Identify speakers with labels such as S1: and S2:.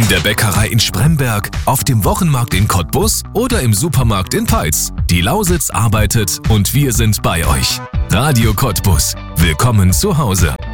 S1: In der Bäckerei in Spremberg, auf dem Wochenmarkt in Cottbus oder im Supermarkt in Peitz. Die Lausitz arbeitet und wir sind bei euch. Radio Cottbus. Willkommen zu Hause.